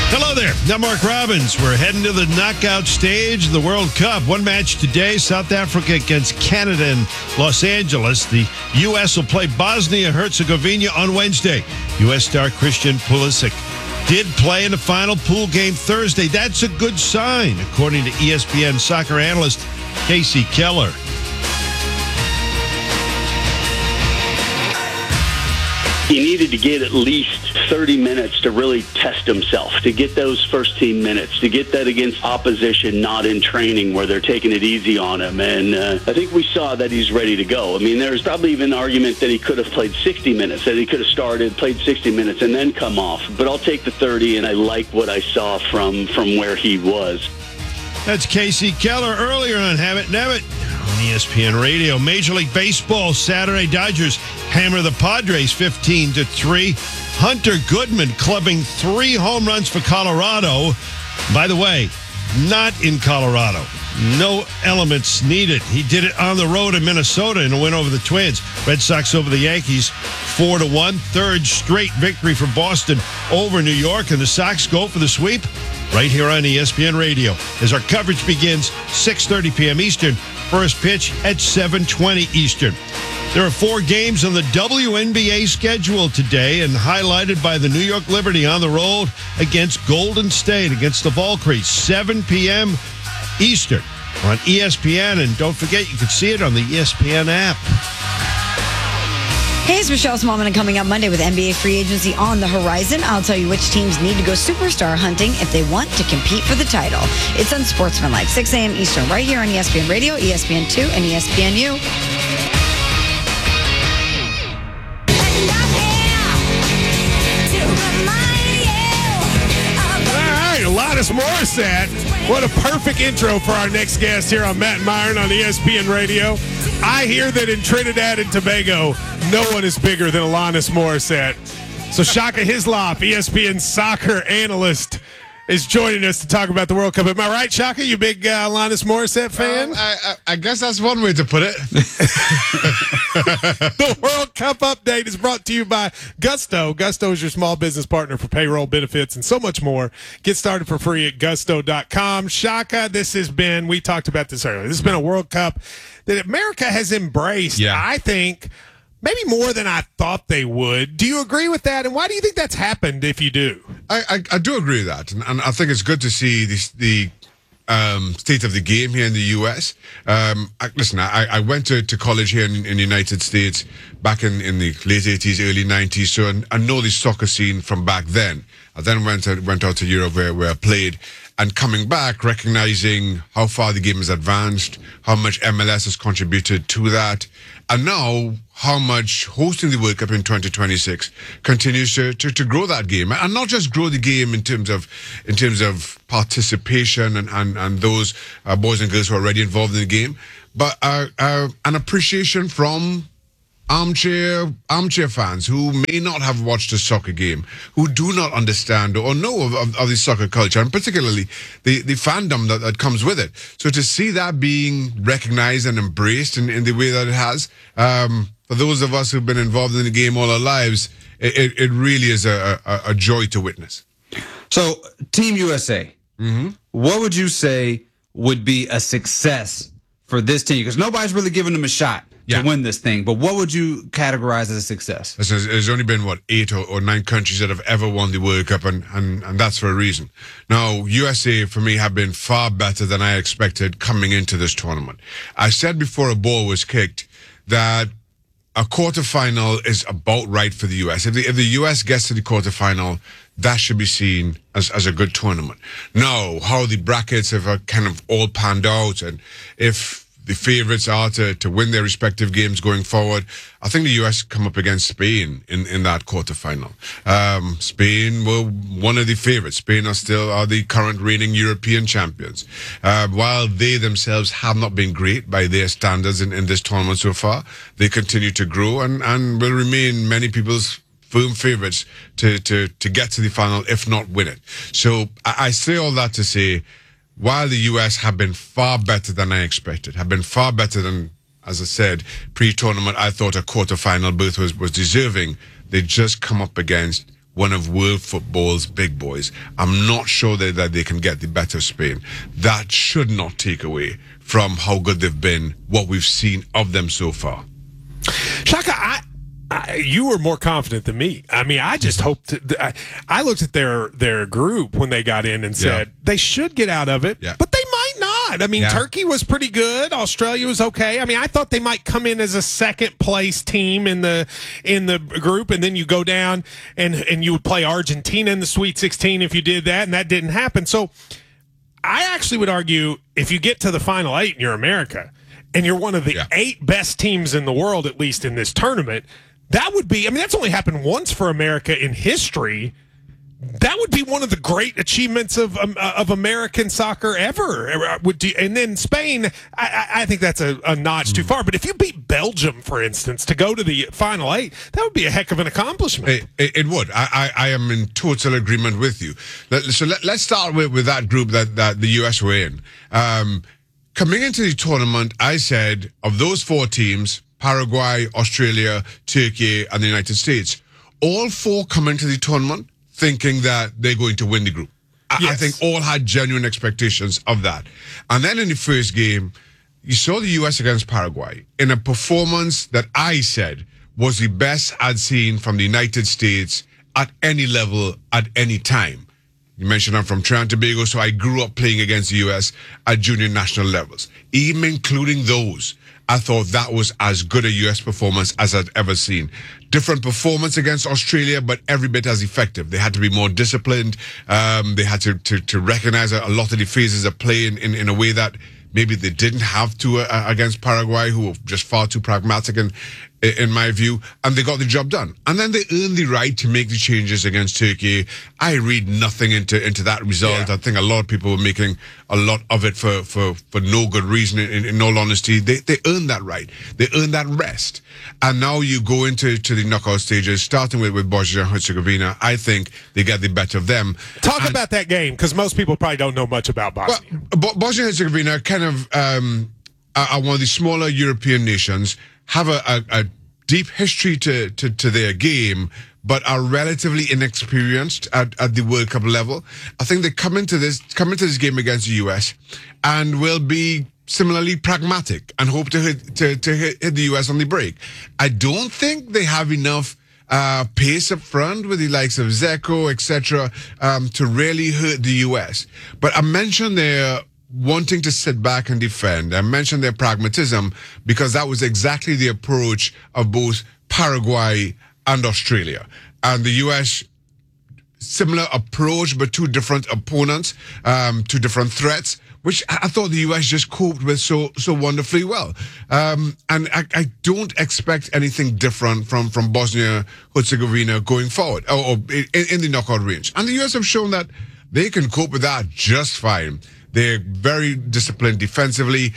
Hello there. I'm Mark Robbins. We're heading to the knockout stage of the World Cup. One match today, South Africa against Canada in Los Angeles. The U.S. will play Bosnia-Herzegovina on Wednesday. U.S. star Christian Pulisic did play in the final pool game Thursday. That's a good sign, according to ESPN soccer analyst Casey Keller. He needed to get at least 30 minutes to really test himself, to get those first team minutes, to get that against opposition, not in training where they're taking it easy on him. And I think we saw that he's ready to go. I mean, there's probably even an argument that he could have played 60 minutes, that he could have started, played 60 minutes, and then come off. But I'll take the 30, and I like what I saw from where he was. That's Casey Keller earlier on Have It and Have It on ESPN Radio. Major League Baseball Saturday, Dodgers hammer the Padres 15-3. Hunter Goodman clubbing 3 home runs for Colorado. By the way, not in Colorado. No elements needed. He did it on the road in Minnesota in a win over the Twins. Red Sox over the Yankees 4-1. Third straight victory for Boston over New York. And the Sox go for the sweep right here on ESPN Radio as our coverage begins 6:30 p.m. Eastern. First pitch at 7:20 Eastern. There are 4 games on the WNBA schedule today and highlighted by the New York Liberty on the road against Golden State, against the Valkyries, 7 p.m. Eastern on ESPN. And don't forget, you can see it on the ESPN app. Hey, it's Michelle Smallman, and coming up Monday with NBA free agency on the horizon, I'll tell you which teams need to go superstar hunting if they want to compete for the title. It's Unsportsmanlike, 6 a.m. Eastern, right here on ESPN Radio, ESPN2, and ESPNU. Alanis Morissette. What a perfect intro for our next guest here on Matt and Myron on ESPN Radio. I hear that in Trinidad and Tobago, no one is bigger than Alanis Morissette. So Shaka Hislop, ESPN soccer analyst, is joining us to talk about the World Cup. Am I right, Shaka? You big Alanis Morissette fan? I guess that's one way to put it. The World Cup update is brought to you by Gusto. Gusto is your small business partner for payroll, benefits, and so much more. Get started for free at gusto.com. Shaka, we talked about this earlier. This has been a World Cup that America has embraced, I think, maybe more than I thought they would. Do you agree with that? And why do you think that's happened, if you do? I do agree with that. And I think it's good to see the state of the game here in the U.S. I went to college here in the United States back in the late 80s, early 90s, so I know the soccer scene from back then. I then went out to Europe where I played, and coming back, recognizing how far the game has advanced, how much MLS has contributed to that, and now how much hosting the World Cup in 2026 continues to grow that game, and not just grow the game in terms of participation and those boys and girls who are already involved in the game, but an appreciation from armchair fans who may not have watched a soccer game, who do not understand or know of the soccer culture, and particularly the fandom that comes with it. So to see that being recognized and embraced in the way that it has, for those of us who've been involved in the game all our lives, it really is a joy to witness. So, Team USA, what would you say would be a success for this team? Because nobody's really giving them a shot to win this thing. But what would you categorize as a success? There's only been, 8 or 9 countries that have ever won the World Cup, and that's for a reason. Now, USA, for me, have been far better than I expected coming into this tournament. I said before a ball was kicked that a quarterfinal is about right for the U.S. If the U.S. gets to the quarterfinal, that should be seen as a good tournament. Now, how the brackets have kind of all panned out, and if the favorites are to win their respective games going forward, I think the U.S. come up against Spain in that quarterfinal. Spain were one of the favorites. Spain are the current reigning European champions. While they themselves have not been great by their standards in this tournament so far, they continue to grow and will remain many people's firm favorites to get to the final, if not win it. So I say all that to say, while the U.S. have been far better than I expected, have been far better than, as I said, pre-tournament, I thought a quarterfinal berth was deserving. They just come up against one of world football's big boys. I'm not sure that they can get the better of Spain. That should not take away from how good they've been, what we've seen of them so far. Shaka, you were more confident than me. I mean, I just hoped I looked at their group when they got in and said they should get out of it, but they might not. I mean, Turkey was pretty good. Australia was okay. I mean, I thought they might come in as a second place team in the group, and then you go down and you would play Argentina in the Sweet 16 if you did that, and that didn't happen. So I actually would argue if you get to the Final 8 and you're America and you're one of the 8 best teams in the world, at least in this tournament, that would be, I mean, that's only happened once for America in history. That would be one of the great achievements of American soccer ever. And then Spain, I think that's a notch too far. But if you beat Belgium, for instance, to go to the Final 8, that would be a heck of an accomplishment. It would. I am in total agreement with you. So let's start with that group that the U.S. were in. Coming into the tournament, I said, of those 4 teams, Paraguay, Australia, Turkey, and the United States, all 4 come into the tournament thinking that they're going to win the group. I think all had genuine expectations of that. And then in the first game, you saw the U.S. against Paraguay in a performance that I said was the best I'd seen from the United States at any level, at any time. You mentioned I'm from Trinidad and Tobago, so I grew up playing against the U.S. at junior national levels. Even including those, I thought that was as good a U.S. performance as I'd ever seen. Different performance against Australia, but every bit as effective. They had to be more disciplined. They had to recognize a lot of the phases of play in a way that maybe they didn't have to against Paraguay, who were just far too pragmatic in my view, and they got the job done. And then they earned the right to make the changes against Turkey. I read nothing into that result. I think a lot of people were making a lot of it for no good reason. In all honesty, they earned that right. They earned that rest. And now you go into the knockout stages, starting with Bosnia and Herzegovina. I think they get the better of them. Talk about that game, because most people probably don't know much about Bosnia. Well, Bosnia and Herzegovina kind of are one of the smaller European nations, have a deep history to their game, but are relatively inexperienced at the World Cup level. I think they come into this game against the US and will be similarly pragmatic and hope to hit the US on the break. I don't think they have enough pace up front with the likes of Zeko, etc., to really hurt the US. But I mentioned their wanting to sit back and defend. I mentioned their pragmatism because that was exactly the approach of both Paraguay and Australia. And the US, similar approach, but 2 different opponents, 2 different threats, which I thought the US just coped with so wonderfully well. And I don't expect anything different from Bosnia-Herzegovina going forward, or in the knockout range. And the US have shown that they can cope with that just fine. They're very disciplined defensively.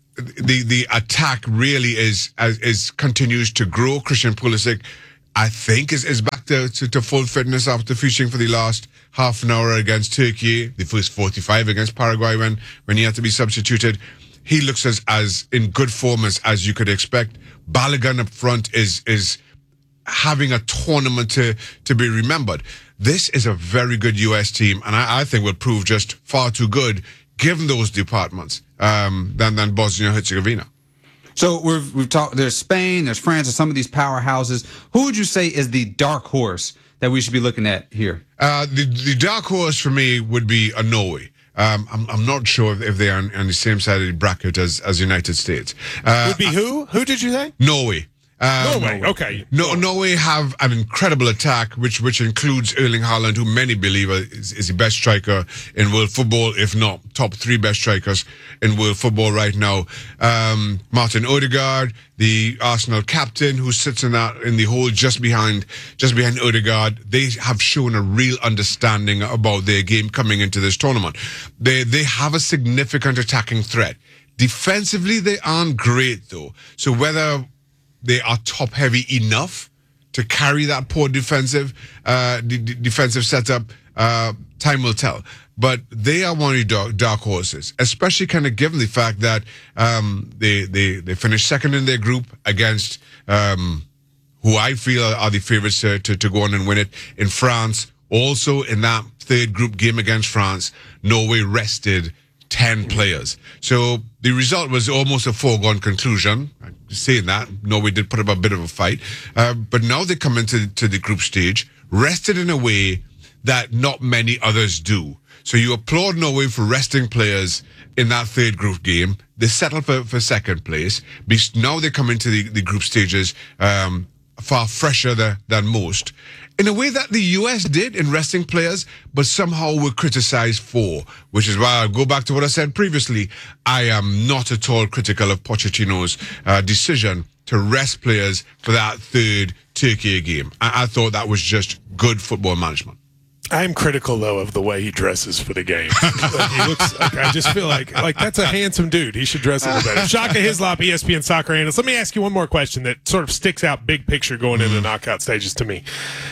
The attack really continues to grow. Christian Pulisic, I think, is back to full fitness after featuring for the last half an hour against Turkey, the first 45 against Paraguay when he had to be substituted. He looks as in good form as you could expect. Balogun up front is having a tournament to be remembered. This is a very good U.S. team, and I think will prove just far too good given those departments than Bosnia-Herzegovina. So we've talked. There's Spain, there's France, there's some of these powerhouses. Who would you say is the dark horse that we should be looking at here? The dark horse for me would be Norway. I'm not sure if they are on the same side of the bracket as United States. Would be who? Who did you say? Norway. Norway, okay. Norway have an incredible attack, which includes Erling Haaland, who many believe is the best striker in world football, if not top 3 best strikers in world football right now. Martin Odegaard, the Arsenal captain, who sits in the hole just behind Odegaard. They have shown a real understanding about their game coming into this tournament. They have a significant attacking threat. Defensively, they aren't great though. So whether they are top-heavy enough to carry that poor defensive setup, time will tell. But they are one of the dark horses, especially kind of given the fact that they finished second in their group against who I feel are the favorites to go on and win it. In France, also in that third group game against France, Norway rested 10 players. So the result was almost a foregone conclusion. I'm saying that, Norway did put up a bit of a fight. But now they come into the group stage, rested in a way that not many others do. So you applaud Norway for resting players in that third group game. They settle for second place. Now they come into the group stages far fresher than most. In a way that the US did in resting players, but somehow were criticized for, which is why I'll go back to what I said previously. I am not at all critical of Pochettino's decision to rest players for that third Turkey game. I thought that was just good football management. I'm critical, though, of the way he dresses for the game. He looks like, I just feel like that's a handsome dude. He should dress a little better. Shaka Hislop, ESPN soccer analyst. Let me ask you one more question that sort of sticks out big picture going into the knockout stages to me.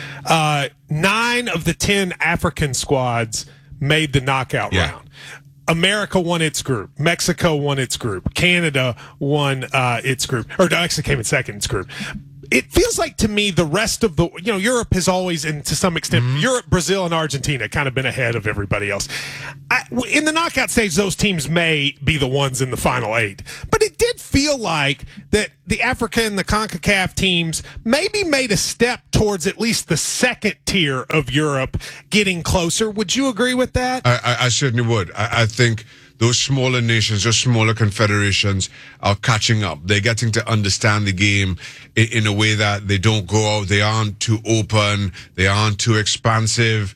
9 of the 10 African squads made the knockout round. America won its group. Mexico won its group. Canada won its group. Or actually came in second in its group. It feels like to me the rest of the, Europe has always, and to some extent, Europe, Brazil, and Argentina kind of been ahead of everybody else. In the knockout stage, those teams may be the ones in the final 8. But it did feel like that the Africa and the CONCACAF teams maybe made a step towards at least the second tier of Europe getting closer. Would you agree with that? I certainly would. I think those smaller nations, those smaller confederations are catching up. They're getting to understand the game in a way that they don't go out. They aren't too open. They aren't too expansive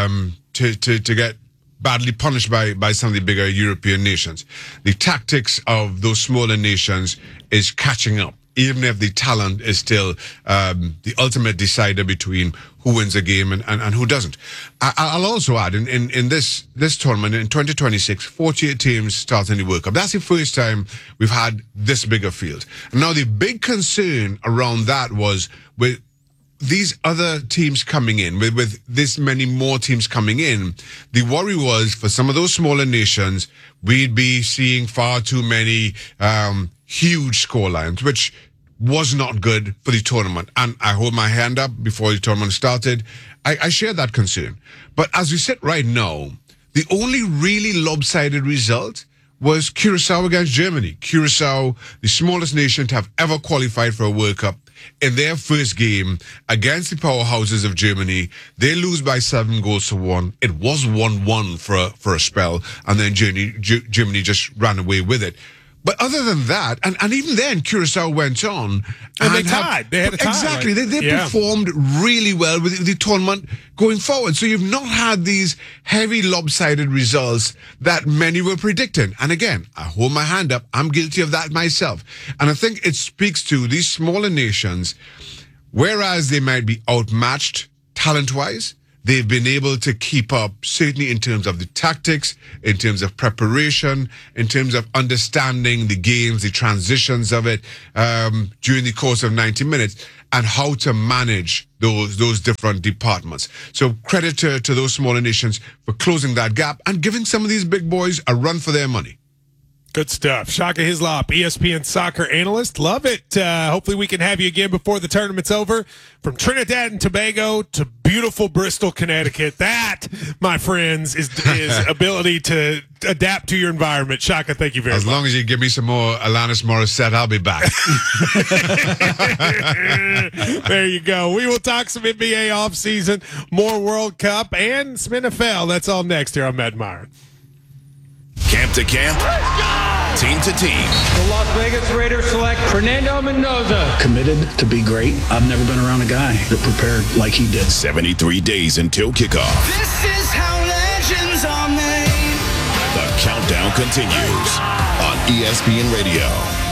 to get badly punished by some of the bigger European nations. The tactics of those smaller nations is catching up, even if the talent is still the ultimate decider between who wins a game and who doesn't. I'll also add, in this tournament, in 2026, 48 teams starting the World Cup. That's the first time we've had this bigger field. Now, the big concern around that was with these other teams coming in, with this many more teams coming in, the worry was for some of those smaller nations, we'd be seeing far too many huge scorelines, which was not good for the tournament. And I hold my hand up before the tournament started. I share that concern. But as we sit right now, the only really lopsided result was Curacao against Germany. Curacao, the smallest nation to have ever qualified for a World Cup, in their first game against the powerhouses of Germany, they lose by 7-1. It was 1-1 for a spell, and then Germany just ran away with it. But other than that, and even then, Curacao went on. And they tied. They had a tie. Exactly. Right? They performed really well with the tournament going forward. So you've not had these heavy lopsided results that many were predicting. And again, I hold my hand up. I'm guilty of that myself. And I think it speaks to these smaller nations, whereas they might be outmatched talent-wise, they've been able to keep up, certainly in terms of the tactics, in terms of preparation, in terms of understanding the games, the transitions of it during the course of 90 minutes, and how to manage those different departments. So credit to those smaller nations for closing that gap and giving some of these big boys a run for their money. Good stuff. Shaka Hislop, ESPN soccer analyst. Love it. Hopefully we can have you again before the tournament's over. From Trinidad and Tobago to beautiful Bristol, Connecticut. That, my friends, is ability to adapt to your environment. Shaka, thank you very much. As long as you give me some more Alanis Morissette, I'll be back. There you go. We will talk some NBA offseason, more World Cup, and some NFL. That's all next here on Matt Myron. Camp to camp, team to team. The Las Vegas Raiders select Fernando Mendoza. Committed to be great. I've never been around a guy that prepared like he did. 73 days until kickoff. This is how legends are made. The countdown continues on ESPN Radio.